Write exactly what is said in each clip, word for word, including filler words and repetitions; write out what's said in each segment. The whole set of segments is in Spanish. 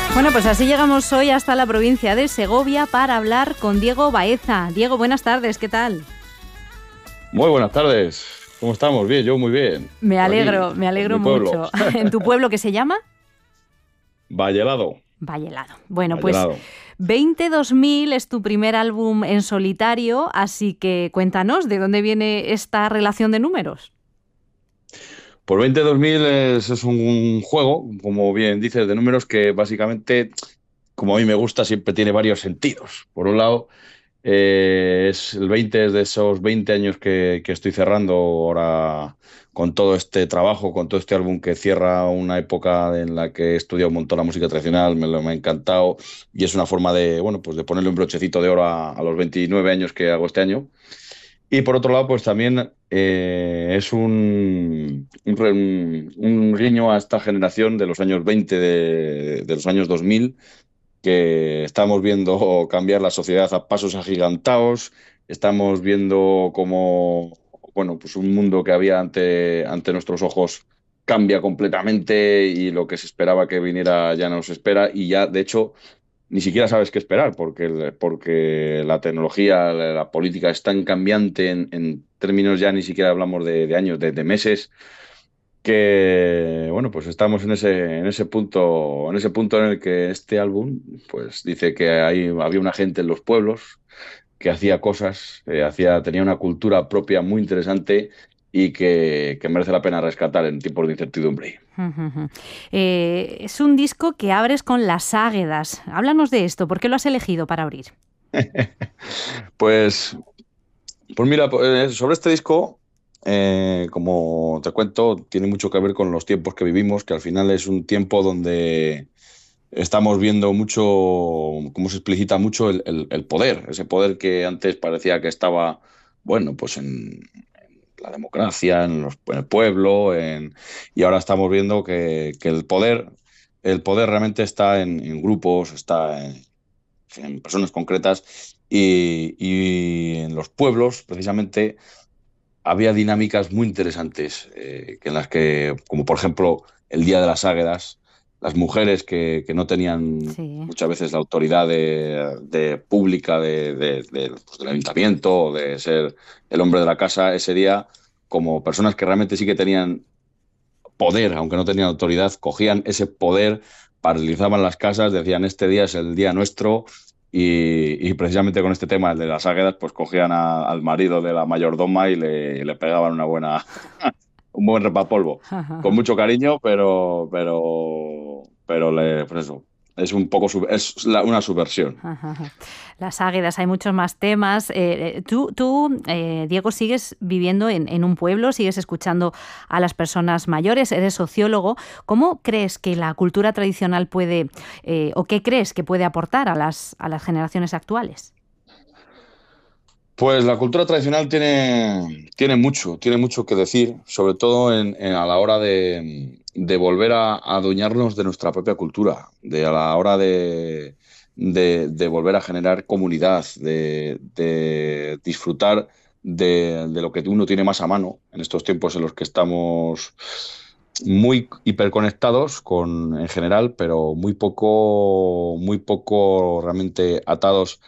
Bueno, pues así llegamos hoy hasta la provincia de Segovia para hablar con Diego Baeza. Diego, buenas tardes, ¿qué tal? Muy buenas tardes. ¿Cómo estamos? Bien, yo muy bien. Me alegro, aquí, me alegro mucho. pueblo. ¿En tu pueblo qué se llama? Vallelado. Vallelado. Bueno, Vallelado. pues veinte dos mil es tu primer álbum en solitario, así que cuéntanos, ¿de dónde viene esta relación de números? Por veinte dos mil es, es un juego, como bien dices, de números que básicamente, como a mí me gusta, siempre tiene varios sentidos. Por un lado, eh, es el veinte es de esos veinte años que, que estoy cerrando ahora con todo este trabajo, con todo este álbum que cierra una época en la que he estudiado un montón la música tradicional, me, lo, me ha encantado y es una forma de, bueno, pues de ponerle un brochecito de oro a, a los veintinueve años que hago este año. Y por otro lado, pues también eh, es un, un, un, un guiño a esta generación de los años veinte, de, de los años dos mil, que estamos viendo cambiar la sociedad a pasos agigantados, estamos viendo cómo, bueno, pues un mundo que había ante, ante nuestros ojos cambia completamente y lo que se esperaba que viniera ya no se espera y ya, de hecho, ni siquiera sabes qué esperar porque, porque la tecnología, la, la política es tan cambiante en, en términos ya ni siquiera hablamos de, de años, de, de meses, que bueno, pues estamos en ese, en ese punto, en ese punto en el que este álbum pues dice que hay, había una gente en los pueblos que hacía cosas, eh, hacía, tenía una cultura propia muy interesante y que, que merece la pena rescatar en tiempos de incertidumbre. Uh-huh. Eh, es un disco que abres con Las Águedas. Háblanos de esto, ¿por qué lo has elegido para abrir? pues, pues mira, sobre este disco, eh, como te cuento, tiene mucho que ver con los tiempos que vivimos, que al final es un tiempo donde estamos viendo mucho, cómo se explicita mucho el, el, el poder, ese poder que antes parecía que estaba, bueno, pues en, en la democracia, en, los, en el pueblo, en, y ahora estamos viendo que, que el poder, el poder realmente está en, en grupos, está en, en personas concretas y, y en los pueblos, precisamente, había dinámicas muy interesantes, eh, que en las que, como por ejemplo, el Día de las Águedas, las mujeres que, que no tenían Sí. muchas veces la autoridad de, de pública de, de, de, pues, del ayuntamiento o de ser el hombre de la casa, ese día, como personas que realmente sí que tenían poder, aunque no tenían autoridad, cogían ese poder, paralizaban las casas, decían este día es el día nuestro. Y, y precisamente con este tema, el de las águedas, pues cogían a, al marido de la mayordoma y le, y le pegaban una buena, un buen repapolvo. Con mucho cariño, pero, pero, pero le, pues eso, es un poco, es la, una subversión. Las Águedas, hay muchos más temas. Eh, tú, tú eh, Diego, sigues viviendo en, en un pueblo, sigues escuchando a las personas mayores, eres sociólogo. ¿Cómo crees que la cultura tradicional puede, eh, o qué crees que puede aportar a las, a las generaciones actuales? Pues la cultura tradicional tiene, tiene mucho, tiene mucho que decir, sobre todo en, en, a la hora de, de volver a, a adueñarnos de nuestra propia cultura, de a la hora de, de, de volver a generar comunidad, de, de disfrutar de, de lo que uno tiene más a mano en estos tiempos en los que estamos muy hiperconectados con, en general, pero muy poco, muy poco realmente atados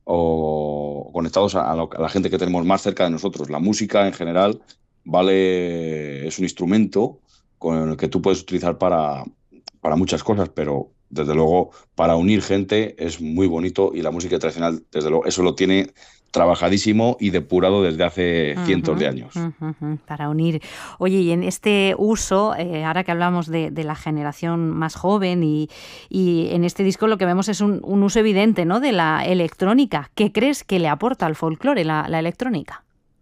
o conectados a, lo, a la gente que tenemos más cerca de nosotros. La música en general, vale, es un instrumento con el que tú puedes utilizar para, para muchas cosas, pero desde luego para unir gente es muy bonito y la música tradicional, desde luego, eso lo tiene trabajadísimo y depurado desde hace uh-huh, cientos de años. Uh-huh, para unir. Oye, y en este uso, eh, ahora que hablamos de, de la generación más joven y, y en este disco lo que vemos es un, un uso evidente, ¿no?, de la electrónica. ¿Qué crees que le aporta al folclore la, la electrónica?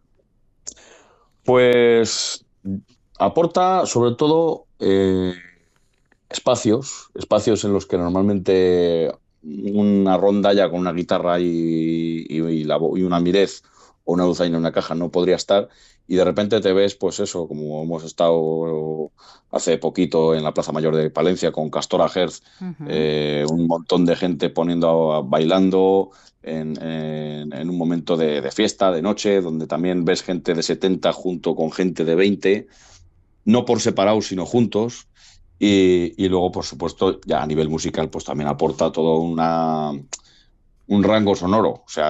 Pues aporta sobre todo eh, espacios, espacios en los que normalmente una rondalla con una guitarra y, y, y, la, y una mirez o una dulzaina en una caja no podría estar, y de repente te ves, pues eso, como hemos estado hace poquito en la Plaza Mayor de Palencia con Castora Herz, uh-huh. eh, un montón de gente poniendo, a, bailando en, en, en un momento de, de fiesta, de noche, donde también ves gente de setenta junto con gente de veinte, no por separado, sino juntos. Y, y luego, por supuesto, ya a nivel musical, pues también aporta todo una, un rango sonoro. O sea,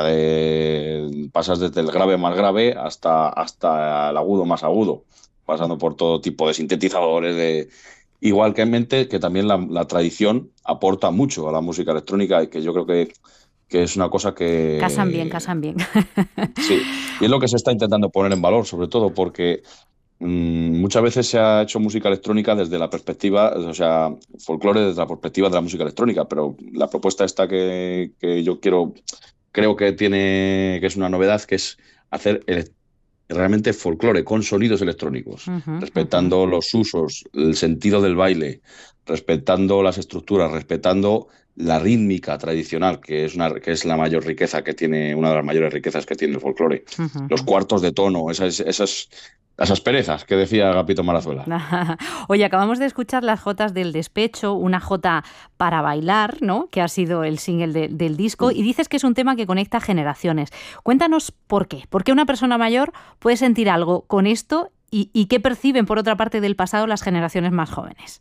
de, pasas desde el grave más grave hasta, hasta el agudo más agudo, pasando por todo tipo de sintetizadores, de, igual que en mente que también la, la tradición aporta mucho a la música electrónica y que yo creo que, que es una cosa Casan bien, que casan bien. sí, y es lo que se está intentando poner en valor, sobre todo porque mm, muchas veces se ha hecho música electrónica desde la perspectiva, o sea, folclore desde la perspectiva de la música electrónica, pero la propuesta esta que, que yo quiero, creo que tiene, que es una novedad, que es hacer ele- realmente folclore con sonidos electrónicos, Ujú, ujú. respetando los usos, el sentido del baile, respetando las estructuras, respetando la rítmica tradicional, que es, una, que es la mayor riqueza que tiene, una de las mayores riquezas que tiene el folclore. Ujú, Los ujú. cuartos de tono, esas, esas, esas perezas que decía Agapito Marazuela. Oye, acabamos de escuchar las Jotas del Despecho, una jota para bailar, ¿no? Que ha sido el single de- del disco, y dices que es un tema que conecta generaciones. Cuéntanos por qué. ¿Por qué una persona mayor puede sentir algo con esto y, y qué perciben, por otra parte, del pasado las generaciones más jóvenes?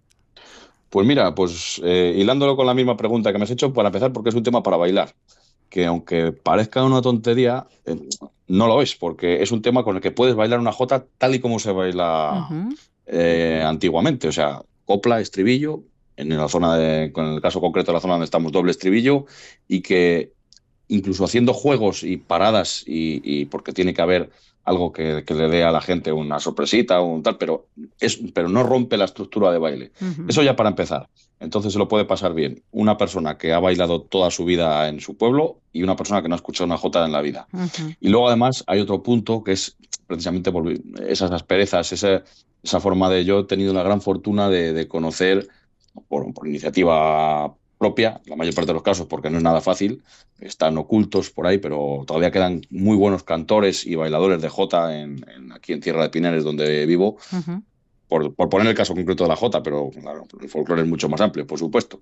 Pues mira, pues eh, hilándolo con la misma pregunta que me has hecho, para empezar, porque es un tema para bailar, que aunque parezca una tontería, eh, no lo es, porque es un tema con el que puedes bailar una jota tal y como se baila Ujú. eh, antiguamente, o sea, copla, estribillo, en la zona de, con el caso concreto de la zona donde estamos, doble estribillo, y que incluso haciendo juegos y paradas, y, y porque tiene que haber algo que, que, le dé a la gente una sorpresita o un tal, pero, es, pero no rompe la estructura de baile. Ujú. Eso ya para empezar. Entonces se lo puede pasar bien una persona que ha bailado toda su vida en su pueblo y una persona que no ha escuchado una jota en la vida. Ujú. Y luego además hay otro punto que es precisamente por esas asperezas, esa, esa forma de yo he tenido la gran fortuna de, de conocer por, por iniciativa propia, la mayor parte de los casos, porque no es nada fácil, están ocultos por ahí, pero todavía quedan muy buenos cantores y bailadores de jota en, en, aquí en Tierra de Pinares, donde vivo, Ujú. por, por, poner el caso concreto de la jota, pero claro, el folclore es mucho más amplio, por supuesto.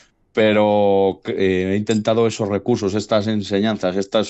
Pero eh, he intentado esos recursos, estas enseñanzas, estas,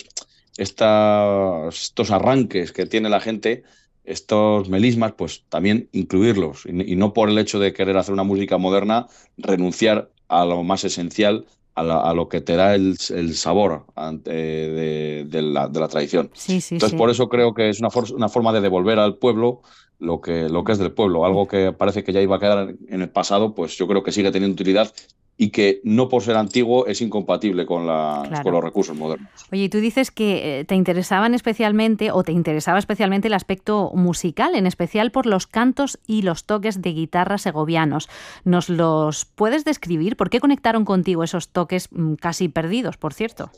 estas, estos arranques que tiene la gente, estos melismas, pues también incluirlos y, y no por el hecho de querer hacer una música moderna renunciar a lo más esencial, a, la, a lo que te da el, el sabor ante, de, de, la, de, la, tradición. Sí, sí, Entonces, sí. por eso creo que es una, for una forma de devolver al pueblo lo que, lo que es del pueblo, algo que parece que ya iba a quedar en el pasado, pues yo creo que sigue teniendo utilidad y que no por ser antiguo es incompatible con, la, con Claro. los recursos modernos. Oye, y tú dices que eh, te interesaban especialmente, o te interesaba especialmente el aspecto musical, en especial por los cantos y los toques de guitarra segovianos. ¿Nos los puedes describir? ¿Por qué conectaron contigo esos toques mm, casi perdidos, por cierto?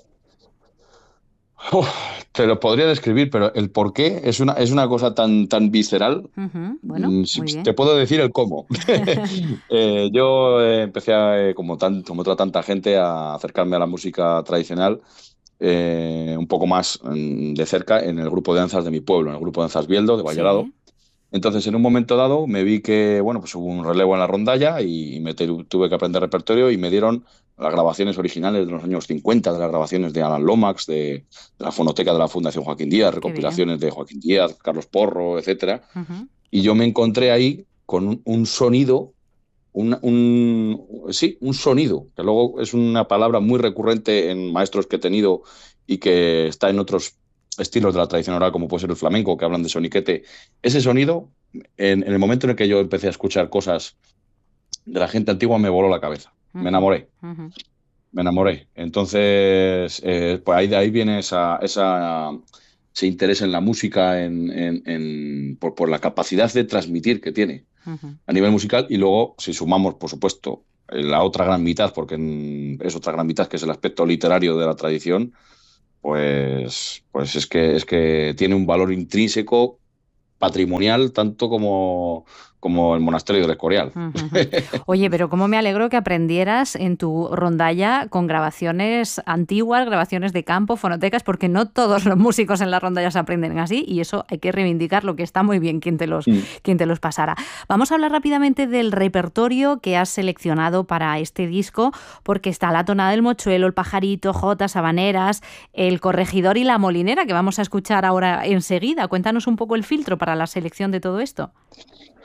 Uf, te lo podría describir, pero el por qué es una, es una cosa tan, tan visceral. Ujú. Bueno, Mm, muy Te bien. puedo decir el cómo. eh, yo eh, empecé, a, eh, como, tan, como otra tanta gente, a acercarme a la música tradicional eh, un poco más mm, de cerca en el grupo de danzas de mi pueblo, en el grupo de danzas Bieldo, de Vallarado. Sí, Entonces, en un momento dado, me vi que, bueno, pues hubo un relevo en la rondalla y me te- tuve que aprender repertorio y me dieron las grabaciones originales de los años cincuenta, de las grabaciones de Alan Lomax, de, de la fonoteca de la Fundación Joaquín Díaz, qué bien. recopilaciones de Joaquín Díaz, Carlos Porro, etcétera. Ujú. Y yo me encontré ahí con un, un sonido, un, un, sí, un sonido, que luego es una palabra muy recurrente en maestros que he tenido y que está en otros estilos de la tradición oral, como puede ser el flamenco, que hablan de soniquete. Ese sonido, en, en el momento en el que yo empecé a escuchar cosas de la gente antigua, me voló la cabeza. Me Ujú. enamoré, Ujú. me enamoré. Entonces, eh, pues ahí de ahí viene esa, esa, ese interés en la música, en, en, en, por, por la capacidad de transmitir que tiene Ujú. a nivel musical y luego si sumamos, por supuesto, la otra gran mitad, porque es otra gran mitad que es el aspecto literario de la tradición, pues, pues es que, es que tiene un valor intrínseco patrimonial tanto como, como el monasterio del Escorial. Ujú, ujú. Oye, pero cómo me alegro que aprendieras en tu rondalla con grabaciones antiguas, grabaciones de campo, fonotecas, porque no todos los músicos en la rondalla se aprenden así y eso hay que reivindicarlo, que está muy bien quien te los, quien te los pasara. Vamos a hablar rápidamente del repertorio que has seleccionado para este disco, porque está La tonada del mochuelo, El pajarito, jotas, habaneras, El corregidor y La molinera, que vamos a escuchar ahora enseguida. Cuéntanos un poco el filtro para la selección de todo esto.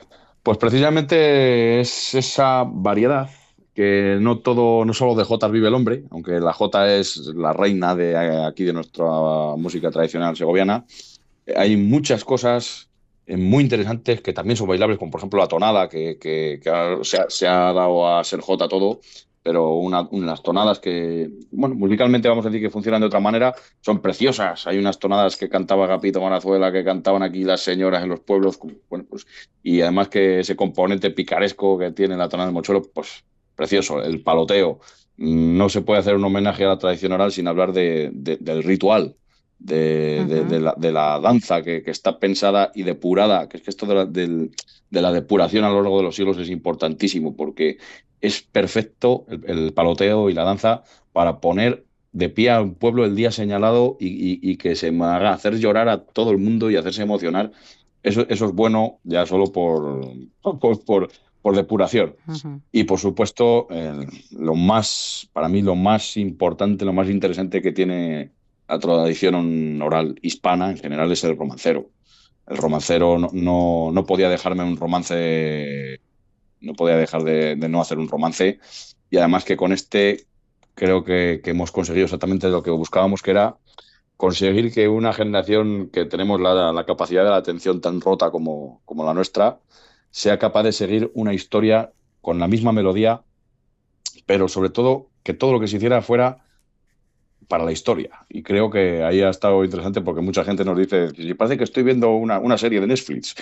Pues precisamente es esa variedad que no todo, no solo de jotas vive el hombre, aunque la jota es la reina de aquí de nuestra música tradicional segoviana. Hay muchas cosas eh, muy interesantes que también son bailables, como por ejemplo la tonada, que, que- que ahora se ha, se ha dado a ser jota todo, pero una- unas tonadas que, bueno, musicalmente vamos a decir que funcionan de otra manera, son preciosas. Hay unas tonadas que cantaba Agapito Marazuela, que cantaban aquí las señoras en los pueblos, bueno, pues, y además que ese componente picaresco que tiene la tonada del mochuelo, pues precioso. El paloteo. No se puede hacer un homenaje a la tradición oral sin hablar de- de- del ritual de, de- Ujú. de la, de la danza que, que está pensada y depurada, que es que esto de la, del- de la depuración a lo largo de los siglos es importantísimo porque es perfecto el, el paloteo y la danza para poner de pie a un pueblo el día señalado y, y- y que se haga hacer llorar a todo el mundo y hacerse emocionar. Eso, eso es bueno ya solo por, por, por- por depuración. Ujú. Y por supuesto, eh, lo más, para mí, lo más importante, lo más interesante que tiene la tradición oral hispana en general es el romancero. El romancero no, no, no podía dejarme un romance, no podía dejar de, de no hacer un romance. Y además que con este creo que, que hemos conseguido exactamente lo que buscábamos, que era conseguir que una generación que tenemos la, la capacidad de la atención tan rota como, como la nuestra, sea capaz de seguir una historia con la misma melodía, pero sobre todo que todo lo que se hiciera fuera para la historia. Y creo que ahí ha estado interesante porque mucha gente nos dice, si parece que estoy viendo una, una serie de Netflix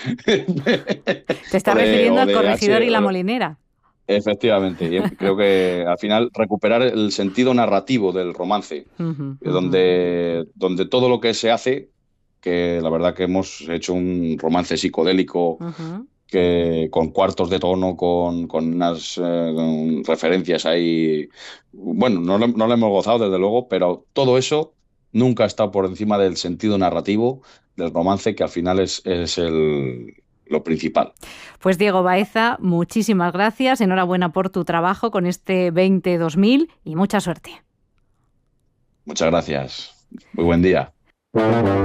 Te o estás de, refiriendo o al de Corregidor H. y la Molinera. Efectivamente, y creo que al final recuperar el sentido narrativo del romance, Ujú, eh, ujú, donde, donde todo lo que se hace, que la verdad que hemos hecho un romance psicodélico ujú. que, con cuartos de tono, con, con unas eh, con referencias ahí. Bueno, no, lo- no lo hemos gozado desde luego, pero todo eso nunca está por encima del sentido narrativo del romance, que al final es, es el, lo principal. Pues Diego Baeza, muchísimas gracias. Enhorabuena por tu trabajo con este veinte dos mil y mucha suerte. Muchas gracias. Muy buen día.